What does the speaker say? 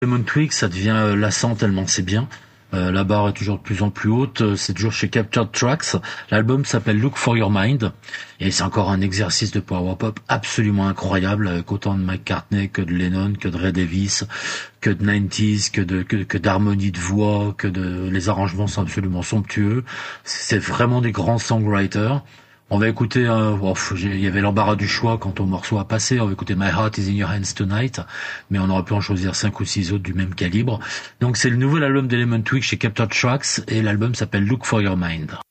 Lemon Twig, ça devient lassant tellement c'est bien. La barre est toujours de plus en plus haute. C'est toujours chez Captured Tracks. L'album s'appelle Look for Your Mind. Et c'est encore un exercice de power pop absolument incroyable, avec autant de McCartney que de Lennon, que de Ray Davis, que de 90s, que d'harmonie de voix, les arrangements sont absolument somptueux. C'est vraiment des grands songwriters. On va écouter, il y avait l'embarras du choix quant au morceau à passer. On va écouter My Heart Is In Your Hands Tonight, mais on aurait pu en choisir 5 ou 6 autres du même calibre. Donc c'est le nouvel album d'Element Twig chez Captured Tracks et l'album s'appelle Look For Your Mind.